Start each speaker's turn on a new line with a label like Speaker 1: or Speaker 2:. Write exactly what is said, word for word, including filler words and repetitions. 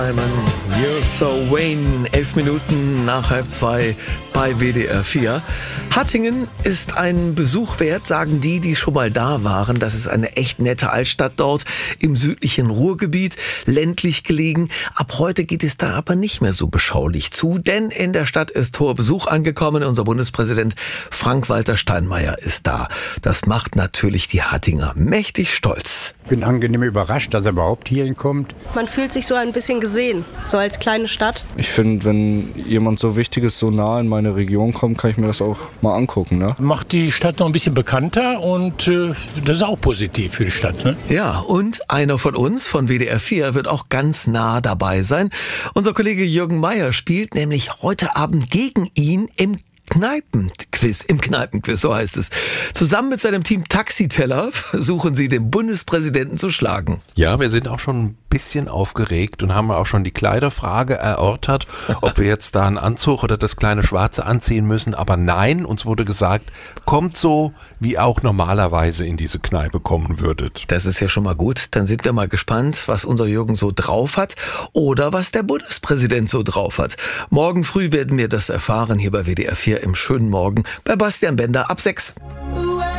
Speaker 1: You're so Wayne, elf Minuten nach halb zwei bei W D R vier. Hattingen ist ein Besuch wert, sagen die, die schon mal da waren. Das ist eine echt nette Altstadt dort im südlichen Ruhrgebiet, ländlich gelegen. Ab heute geht es da aber nicht mehr so beschaulich zu, denn in der Stadt ist hoher Besuch angekommen. Unser Bundespräsident Frank-Walter Steinmeier ist da. Das macht natürlich die Hattinger mächtig stolz.
Speaker 2: Ich bin angenehm überrascht, dass er überhaupt hierhin kommt.
Speaker 3: Man fühlt sich so ein bisschen gesehen, so als kleine Stadt.
Speaker 4: Ich finde, wenn jemand so Wichtiges so nah in meine Region kommt, kann ich mir das auch mal angucken. Ne?
Speaker 5: Macht die Stadt noch ein bisschen bekannter und äh, das ist auch positiv für die Stadt. Ne?
Speaker 1: Ja, und einer von uns, von W D R vier, wird auch ganz nah dabei sein. Unser Kollege Jürgen Meier spielt nämlich heute Abend gegen ihn im Kneipenquiz, im Kneipenquiz, so heißt es. Zusammen mit seinem Team Taxiteller versuchen sie, den Bundespräsidenten zu schlagen.
Speaker 6: Ja, wir sind auch schon ein bisschen aufgeregt und haben auch schon die Kleiderfrage erörtert, ob wir jetzt da einen Anzug oder das kleine Schwarze anziehen müssen. Aber nein, uns wurde gesagt, kommt so, wie auch normalerweise in diese Kneipe kommen würdet.
Speaker 1: Das ist ja schon mal gut. Dann sind wir mal gespannt, was unser Jürgen so drauf hat oder was der Bundespräsident so drauf hat. Morgen früh werden wir das erfahren hier bei W D R vier im schönen Morgen bei Bastian Bender ab sechs.